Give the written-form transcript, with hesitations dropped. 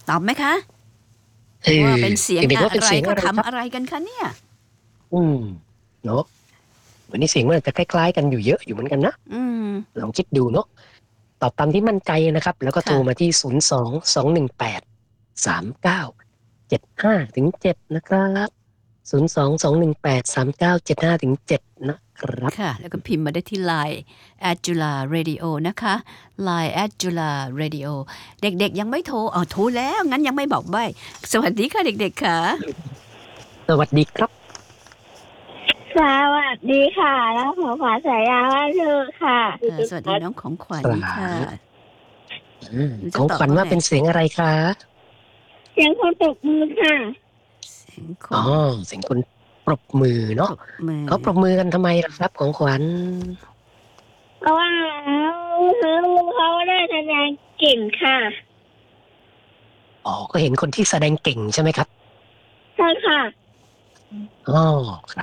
ตอบไหมคะเอว่าอเป็นเสียงเด็ก ๆอะว่าเป็นไรเสียงเขาอะไรทำครับ? อะไรกันคะเนี่ย? อืม เนาะ วันนี้เสียงมันอาจจะคล้าย ๆ กันอยู่เยอะอยู่เหมือนกันนะอืมลองคิดดูเนาะ ตอบตามที่มั่นใจนะครับ แล้วก็คโท่ระมาที่ 02-218-3977 นะครับ 02-218-3975-7 นะครับค่ะ แล้วก็พิมพ์มาได้ที่ LINE @jularadio นะคะ LINE @jularadio เด็ก ๆ ยังไม่โทร อ้าว โทรแล้ว งั้นยังไม่บอกใบ้ สวัสดีค่ะ เด็ก ๆ ค่ะสวัสดีครับสวัสดีค่ะ น้องของขวัญ ฉายาว่าชื่อค่ะสวัสดีน้องของขวัญครัค่ะบหนูจขะองขวัญว่าตอบว่าไง? เป็นเสียงอะไรคะ? เสียงคนปรบมือค่ะเสียงคอ๋อนเสียงคนปรบมือเนาปะรบมือเขาปรบมือกันทำไมล่ะครับของขวัญ? เพราะว่า เขาได้แสดงเก่งค่ะอ๋อ ก็เห็นคนที่แสดงเก่งใช่ไหมครับ? ใช่ค่ะอ้อ ครับ